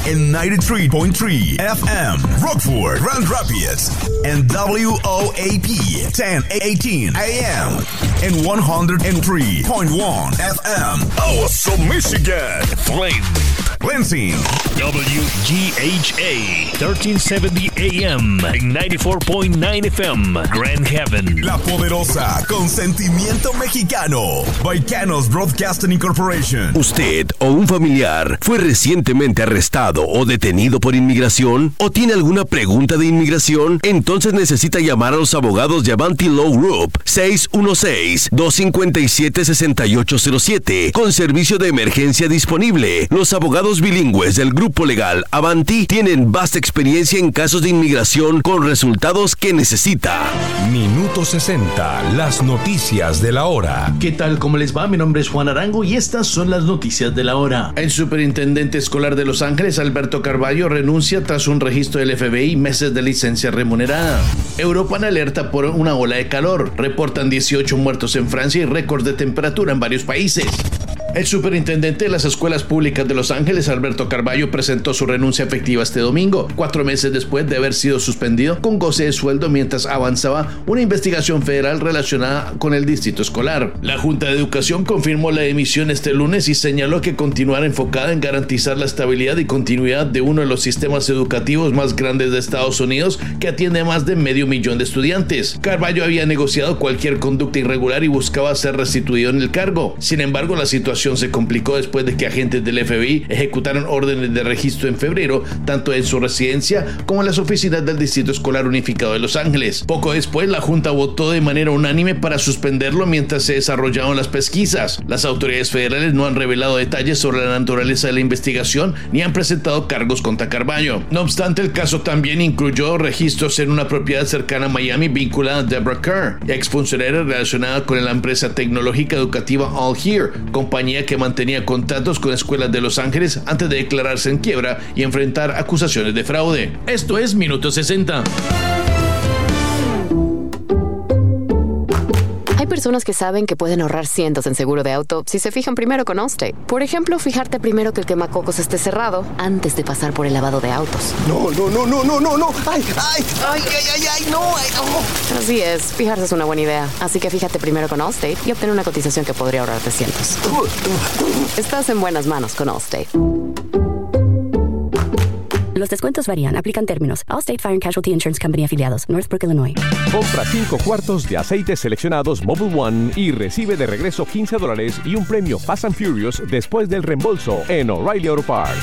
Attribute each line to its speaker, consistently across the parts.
Speaker 1: en 93.3 FM, Rockford, Grand Rapids, and WOAP 1080 AM, and 103.1 FM, also Michigan, Flint, Lansing,
Speaker 2: WGHA 1370 AM, and 94.9 FM, Grand Haven,
Speaker 1: La Poderosa, con sentimiento mexicano, Baicanos Broadcasting Incorporation.
Speaker 3: ¿Usted o un familiar fue recientemente arrestado o detenido por inmigración? ¿O tiene alguna pregunta de inmigración? Entonces necesita llamar a los abogados de Avanti Law Group 616-257-6807 con servicio de emergencia disponible. Los abogados bilingües del grupo legal Avanti tienen vasta experiencia en casos de inmigración con resultados que necesita.
Speaker 4: Minuto 60, las noticias de la hora.
Speaker 5: ¿Qué tal? ¿Cómo les va? Mi nombre es Juan Arango y estas son las noticias de la hora. El superintendente escolar de Los Ángeles, Alberto Carballo, renuncia tras un registro del FBI y meses de licencia remunerada. Europa en alerta por una ola de calor. Reportan 18 muertos en Francia y récords de temperatura en varios países. El superintendente de las escuelas públicas de Los Ángeles, Alberto Carballo, presentó su renuncia efectiva este domingo, 4 meses después de haber sido suspendido con goce de sueldo mientras avanzaba una investigación federal relacionada con el distrito escolar. La Junta de Educación confirmó la dimisión este lunes y señaló que continuará enfocada en garantizar la estabilidad y continuidad de uno de los sistemas educativos más grandes de Estados Unidos, que atiende a más de 500,000 de estudiantes. Carballo había negociado cualquier conducta irregular y buscaba ser restituido en el cargo. Sin embargo, la situación se complicó después de que agentes del FBI ejecutaron órdenes de registro en febrero, tanto en su residencia como en las oficinas del Distrito Escolar Unificado de Los Ángeles. Poco después, la Junta votó de manera unánime para suspenderlo mientras se desarrollaban las pesquisas. Las autoridades federales no han revelado detalles sobre la naturaleza de la investigación ni han presentado cargos contra Carballo. No obstante, el caso también incluyó registros en una propiedad cercana a Miami vinculada a Deborah Kerr, exfuncionaria relacionada con la empresa tecnológica educativa All Here, compañía que mantenía contratos con escuelas de Los Ángeles antes de declararse en quiebra y enfrentar acusaciones de fraude. Esto es Minuto 60.
Speaker 6: Hay personas que saben que pueden ahorrar cientos en seguro de auto si se fijan primero con Allstate. Por ejemplo, fijarte primero que el quemacocos esté cerrado antes de pasar por el lavado de autos.
Speaker 3: No. ¡Ay, no!
Speaker 6: Así es, fijarse es una buena idea. Así que fíjate primero con Allstate y obtén una cotización que podría ahorrarte cientos. Estás en buenas manos con Allstate.
Speaker 7: Los descuentos varían. Aplican términos. Allstate Fire and Casualty Insurance Company afiliados. Northbrook, Illinois.
Speaker 8: Compra 5 cuartos de aceites seleccionados Mobil One y recibe de regreso $15 y un premio Fast and Furious después del reembolso en O'Reilly Auto Parts.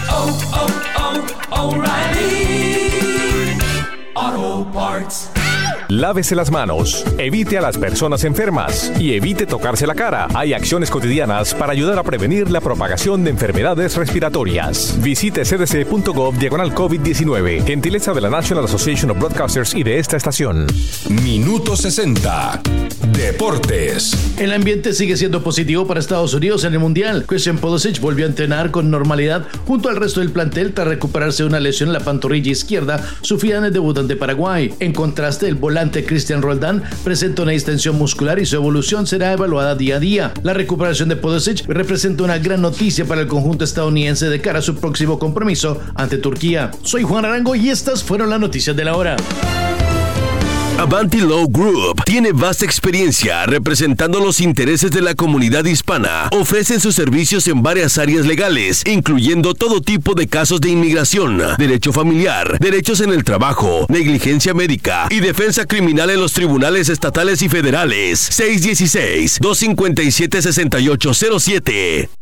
Speaker 9: O'Reilly Auto Parts.
Speaker 8: Lávese las manos, evite a las personas enfermas y evite tocarse la cara. Hay acciones cotidianas para ayudar a prevenir la propagación de enfermedades respiratorias. Visite cdc.gov/COVID-19. Gentileza de la National Association of Broadcasters y de esta estación.
Speaker 4: Minuto 60, deportes.
Speaker 5: El ambiente sigue siendo positivo para Estados Unidos en el Mundial. Christian Pulisic volvió a entrenar con normalidad junto al resto del plantel tras recuperarse de una lesión en la pantorrilla izquierda sufrida en el debut ante Paraguay. En contraste, el volante Cristian Roldán presenta una distensión muscular y su evolución será evaluada día a día. La recuperación de Pulisic representa una gran noticia para el conjunto estadounidense de cara a su próximo compromiso ante Turquía. Soy Juan Arango y estas fueron las noticias de la hora.
Speaker 3: Avanti Law Group tiene vasta experiencia representando los intereses de la comunidad hispana. Ofrecen sus servicios en varias áreas legales, incluyendo todo tipo de casos de inmigración, derecho familiar, derechos en el trabajo, negligencia médica y defensa criminal en los tribunales estatales y federales. 616-257-6807.